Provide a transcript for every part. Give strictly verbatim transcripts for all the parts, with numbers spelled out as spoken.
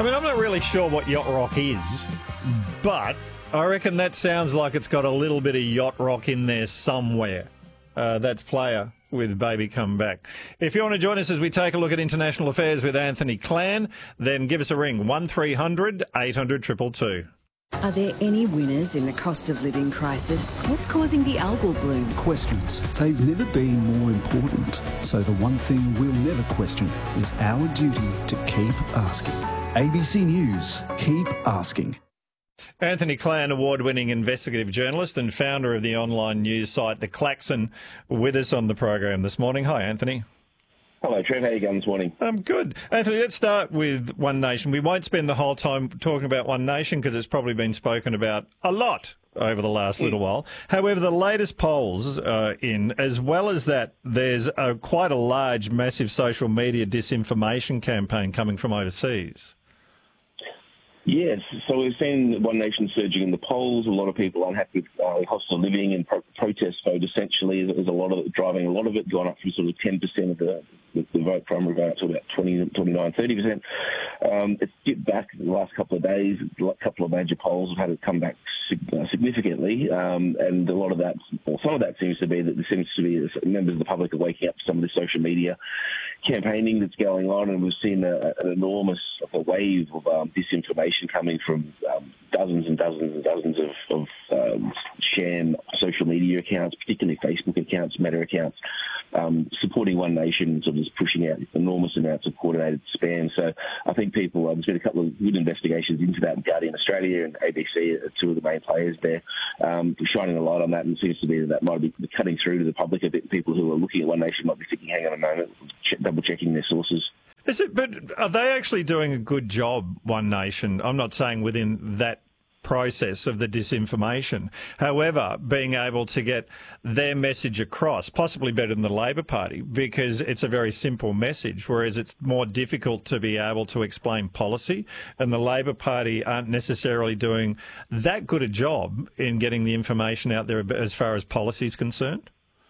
I mean, I'm not really sure what yacht rock is, but I reckon that sounds like it's got a little bit of yacht rock in there somewhere. Uh, that's Player with Baby Come Back. If you want to join us as we take a look at international affairs with Anthony Clan, then give us a ring, one three hundred eight hundred two two two. Are there any winners in the cost of living crisis? What's causing the algal bloom? Questions. They've never been more important. So the one thing we'll never question is our duty to keep asking. A B C News, keep asking. Anthony Clan, award-winning investigative journalist and founder of the online news site The Klaxon, with us on the program this morning. Hi, Anthony. Hello, Trev. How are you going this morning? I'm good. Anthony, let's start with One Nation. We won't spend the whole time talking about One Nation because it's probably been spoken about a lot over the last little while. However, the latest polls uh, in, as well as that, there's a, quite a large, massive social media disinformation campaign coming from overseas. Yes, so we've seen One Nation surging in the polls. A lot of people unhappy with uh, cost of living and pro- protest vote. Essentially, there's a lot of it driving. A lot of it gone up from sort of ten percent of the, the, the vote, primary vote, to about twenty, twenty-nine, thirty percent. Um, it's dipped back in the last couple of days. A couple of major polls have had it come back sig- significantly, um, and a lot of that, or some of that, seems to be that there seems to be members of the public are waking up to some of the social media campaigning that's going on, and we've seen a, an enormous a wave of um, disinformation coming from um, dozens and dozens and dozens of, of um, sham social media accounts, particularly Facebook accounts, Meta accounts, um, supporting One Nation, sort of just pushing out enormous amounts of coordinated spam. So I think people, um, there's been a couple of good investigations into that. Guardian Australia and A B C are two of the main players there, um, shining a light on that, and it seems to be that that might be cutting through to the public a bit. People who are looking at One Nation might be thinking, hang on a moment, double checking their sources. Is it? But are they actually doing a good job, One Nation? I'm not saying within that process of the disinformation. However, being able to get their message across, possibly better than the Labor Party, because it's a very simple message, whereas it's more difficult to be able to explain policy, and the Labor Party aren't necessarily doing that good a job in getting the information out there as far as policy is concerned?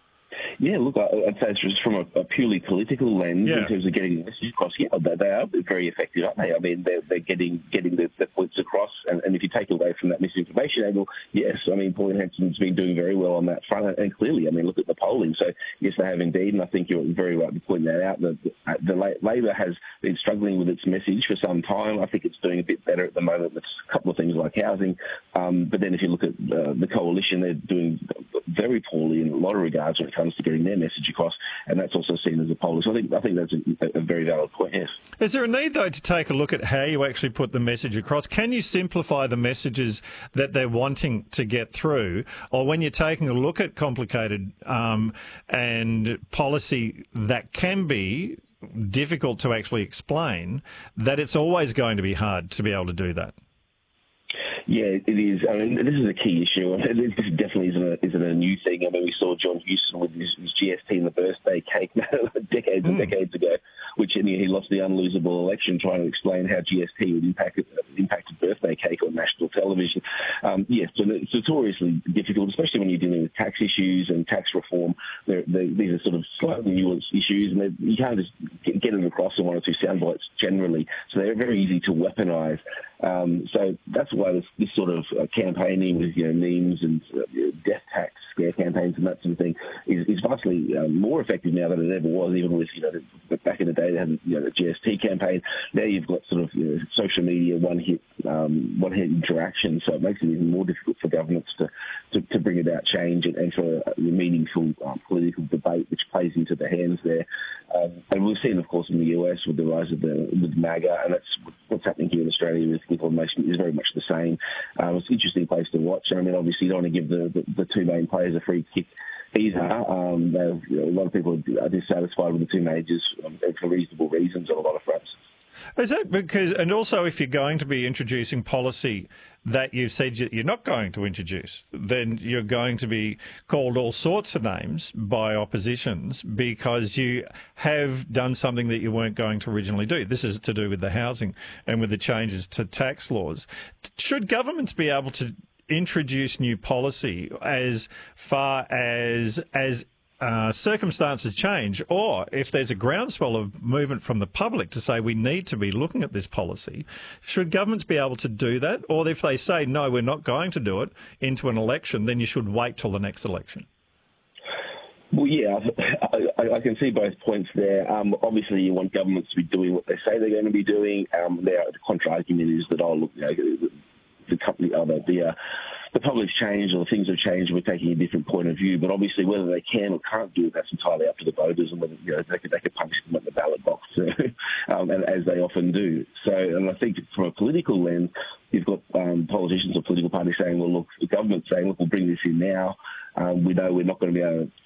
Yeah, look, I'd say it's just from a, a purely political lens yeah. in terms of getting the message across. Yeah, they, they are very effective, aren't they? I mean, they're, they're getting getting the, the points across, and, and if you take away from that misinformation angle, yes, I mean, Pauline Hanson's been doing very well on that front, and clearly, I mean, look at the polling. So, yes, they have indeed, and I think you're very right to point that out. The, the Labor has been struggling with its message for some time. I think it's doing a bit better at the moment with a couple of things like housing, um, but then if you look at uh, the Coalition, they're doing very poorly in a lot of regards when it comes to getting their message across, and that's also seen as a poll. So I think I think that's a, a very valid point, yes. Is there a need, though, to take a look at how you actually put the message across? Can you simplify the messages that they're wanting to get through? Or when you're taking a look at complicated um, and policy that can be difficult to actually explain, that it's always going to be hard to be able to do that? Yeah, it is. I mean, this is a key issue. This definitely isn't a, isn't a new thing. I mean, we saw John Hewson with his, his G S T and the birthday cake decades and mm. decades ago, which and he lost the unlosable election trying to explain how G S T would impact impact a birthday cake on national television. Um, yes, so it's notoriously difficult, especially when you're dealing with tax issues and tax reform. They're, they're, these are sort of slightly nuanced issues, and you can't just get, get them across in one or two sound bites generally. So they're very easy to weaponise. Um, so that's why this, this sort of uh, campaigning with, you know, memes and uh, death tax scare campaigns and that sort of thing is, is vastly uh, more effective now than it ever was, even with, you know, the, back in the day they had, you know, the G S T campaign. Now you've got sort of, you know, social media one-hit um, one-hit interaction, so it makes it even more difficult for governments to, to, to bring about change and, and for a meaningful um, political debate, which plays into the hands there. Um, and we've seen, of course, in the U S with the rise of the with MAGA, and that's what's happening here in Australia with, with One Nation is very much the same. Um, it's an interesting place to watch. I mean, obviously, you don't want to give the, the, the two main players a free kick either. Um, you know, a lot of people are dissatisfied with the two majors um, for reasonable reasons on a lot of fronts. Is that because, and also if you're going to be introducing policy that you've said you're not going to introduce, then you're going to be called all sorts of names by oppositions because you have done something that you weren't going to originally do. This is to do with the housing and with the changes to tax laws. Should governments be able to introduce new policy as far as as uh, circumstances change, or if there's a groundswell of movement from the public to say we need to be looking at this policy, should governments be able to do that? Or if they say, no, we're not going to do it into an election, then you should wait till the next election? Well, yeah, I, I, I can see both points there. Um, obviously, you want governments to be doing what they say they're going to be doing. Um, their, the contra argument is that, oh, look, you know, the, the company, oh, the, the, uh, the public's changed or things have changed, we're taking a different point of view. But obviously, whether they can or can't do it, that's entirely up to the voters, and whether, you know, they could, they could punish them at the ballot box, um, and, as they often do. So, and I think from a political lens, you've got um, politicians or political parties saying, well, look, the government's saying, look, we'll bring this in now. Um, we know we're not going to be able